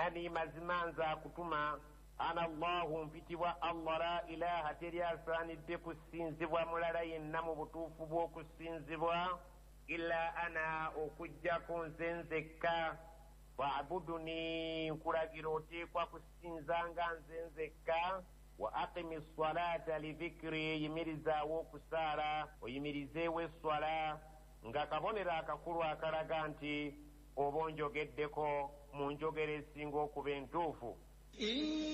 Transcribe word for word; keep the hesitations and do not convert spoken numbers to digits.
innani mazima nze akutuma ana allahu mpitibwa allah la ilaha teri asaanidde kusinzibwa mulala yenna mu butuufu bw'okusinzibwa illa ana okujjako nze nzekka faabuduni nkulagira oteekwa kusinzanga nze nzekka wa aqimi salata lidhikri yimirizaawo okusaala oyimirizeewo esswala nga kabonero akakulu akalaga nti oba onjogeddeko mu njogera esinga okuba entuufu.